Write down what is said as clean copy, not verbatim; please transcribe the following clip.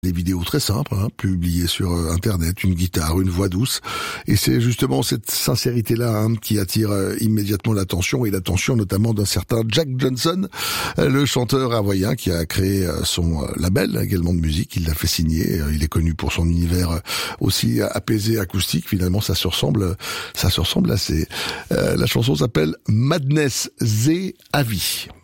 Des vidéos très simples, publiées sur Internet, une guitare, une voix douce. Et c'est justement cette sincérité-là qui attire immédiatement l'attention, et l'attention notamment d'un certain Jack Johnson, le chanteur hawaïen qui a créé son label également de musique. Il l'a fait signer. Il est connu pour son univers aussi apaisé, acoustique. Finalement, ça se ressemble assez. La chanson s'appelle Madness Ze Avi.